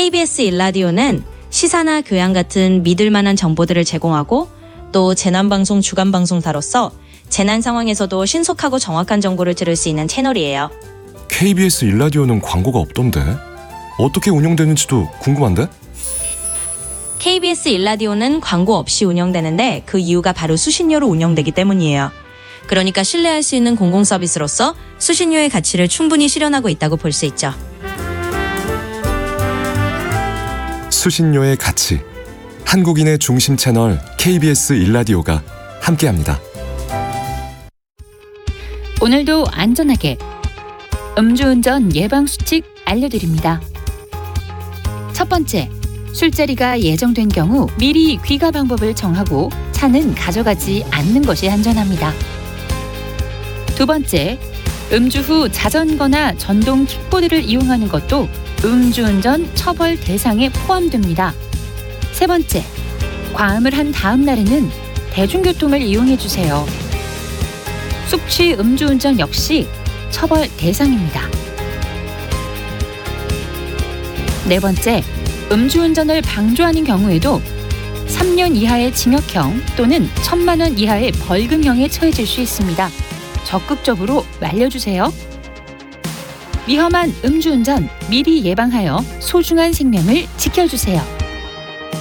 KBS 일라디오는 시사나 교양 같은 믿을 만한 정보들을 제공하고 또 재난방송 주간방송사로서 재난 상황에서도 신속하고 정확한 정보를 들을 수 있는 채널이에요. KBS 일라디오는 광고가 없던데? 어떻게 운영되는지도 궁금한데? KBS 일라디오는 광고 없이 운영되는데 그 이유가 바로 수신료로 운영되기 때문이에요. 그러니까 신뢰할 수 있는 공공서비스로서 수신료의 가치를 충분히 실현하고 있다고 볼 수 있죠. 수신료의 가치. 한국인의 중심 채널 KBS 일라디오가 함께합니다. 오늘도 안전하게 음주운전 예방수칙 알려드립니다. 첫 번째, 술자리가 예정된 경우 미리 귀가 방법을 정하고 차는 가져가지 않는 것이 안전합니다. 두 번째, 음주 후 자전거나 전동 킥보드를 이용하는 것도 음주운전 처벌 대상에 포함됩니다. 세 번째, 과음을 한 다음 날에는 대중교통을 이용해 주세요. 숙취 음주운전 역시 처벌 대상입니다. 네 번째, 음주운전을 방조하는 경우에도 3년 이하의 징역형 또는 1,000만 원 이하의 벌금형에 처해질 수 있습니다. 적극적으로 말려주세요. 위험한 음주운전 미리 예방하여 소중한 생명을 지켜주세요.